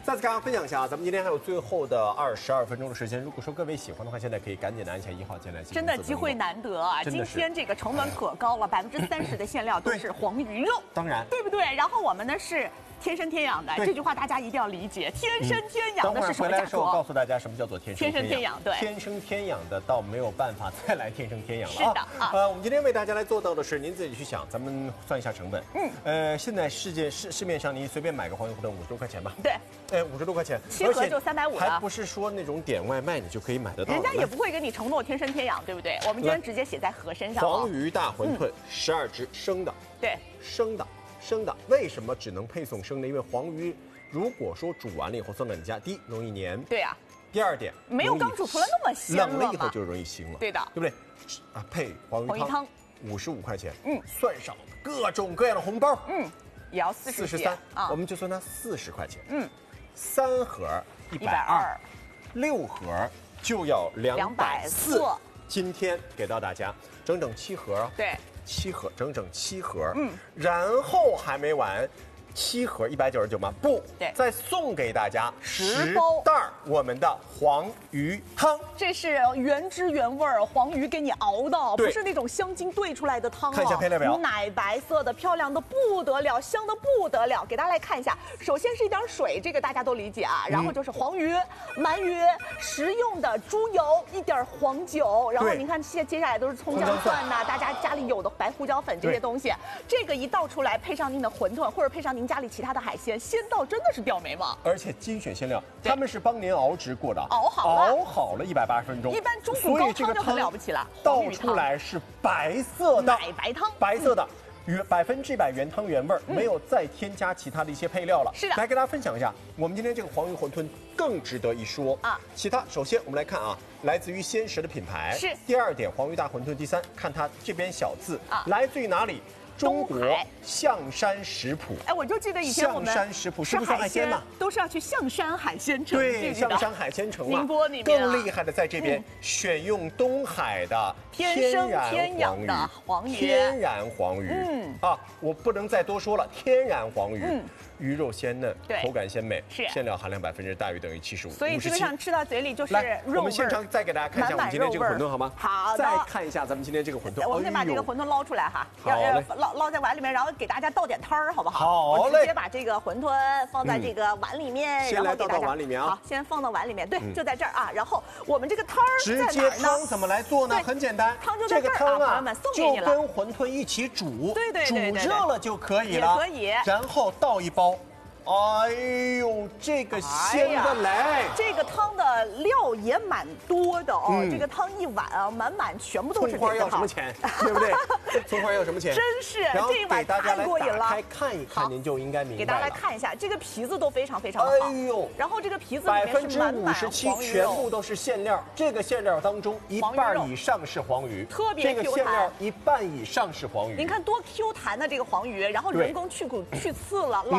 再次跟大家分享一下，咱们今天还有最后的22分钟的时间。如果说各位喜欢的话，现在可以赶紧的按下1号键来进行。 真的机会难得啊！今天这个成本可高了，30%的馅料都是黄鱼肉， 当然， 对不对？然后我们呢是天生天养的，这句话大家一定要理解。天生天养的是什么价格？ 我告诉大家什么叫做天生天养。 对， 天生天养的倒没有办法再来天生天养了。 是的啊。 我们今天为大家来做到的是，您自己去想，咱们算一下成本。现在市面上你随便买个黄鱼馄饨50多块钱吧。 对。 50多块钱 ，7盒就350了， 还不是说那种点外卖你就可以买得到。 人家也不会给你承诺天生天养，对不对？我们今天直接写在盒身上。 黄鱼大馄饨12只生的。 对， 生的，为什么只能配送生的？因为黄鱼如果说煮完了以后送到你家，第一容易粘， 对呀。 第二点， 没有刚煮出来那么鲜了冷了以后就容易腥了， 对的， 对不对？啊，配黄鱼汤55块钱，算上各种各样的红包， 也要43 啊，我们就算它40块钱，3盒120，6盒就要240。今天给到大家整整7盒， 对 ，7盒，整整7盒，然后还没完。7盒199吗？不， 对， 再送给大家 10 袋我们的黄鱼汤。 这是原汁原味黄鱼给你熬的，不是那种香精兑出来的汤。 看一下配料表， 奶白色的，漂亮的不得了，香的不得了。给大家来看一下，首先是一点水，这个大家都理解啊。然后就是黄鱼、鳗鱼、食用的猪油，一点黄酒。然后您看，接下来都是葱姜蒜呐，大家家里有的白胡椒粉这些东西。这个一倒出来，配上您的馄饨，或者配上您家里其他的海鲜，鲜到真的是掉眉毛。 而且精选馅料，他们是帮您熬制过的， 熬好了 180分钟。 一般中途高汤就很了不起了， 倒出来是白色的奶白汤， 白色的。100%原汤原味，没有再添加其他的一些配料了。 是的， 来跟大家分享一下，我们今天这个黄鱼馄饨更值得一说啊。其他首先我们来看啊，来自于鲜食的品牌是。 第2点，黄鱼大馄饨。第3，看它这边小字啊，来自于哪里？中国象山食谱。 哎，我就记得以前我们象山食谱是不是海鲜嘛， 都是要去象山海鲜城。 对，象山海鲜城宁波里面更厉害的在这边选用东海的天生天养的黄鱼， 天然黄鱼。啊，我不能再多说了，天然黄鱼。鱼肉鲜嫩，口感鲜美，馅料含量大于等于75%， 所以基本上吃到嘴里就是肉味。 我们现场再给大家看一下我们今天这个馄饨好吗？ 好的。 再看一下咱们今天这个馄饨。 我们先把这个馄饨捞出来哈，捞在碗里面，然后给大家倒点汤儿，好不好？ 好嘞。 我直接把这个馄饨放在这个碗里面， 先来倒到碗里面啊。 好，先放到碗里面，对，就在这儿啊。然后我们这个汤儿直接汤怎么来做呢？很简单， 汤就在这儿啊，朋友们，送给你了。 就跟馄饨一起煮， 对， 煮热了就可以了， 也可以。 然后倒一包。哎呦，这个鲜的嘞！ 这个汤的料也蛮多的哦，这个汤一碗啊，满全部都是。 葱花要什么钱？对不对？葱花要什么钱？ 真是， 这一碗太过瘾了。 打开看一看，您就应该明白了。 给大家来看一下，这个皮子都非常的好。 哎呦， 然后这个皮子里面是满 57%全部都是馅料，这个馅料当中1半以上是黄鱼， 特别 Q 弹。 这个馅料1半以上是黄鱼。 您看多 Q 弹的这个黄鱼，然后人工去刺了。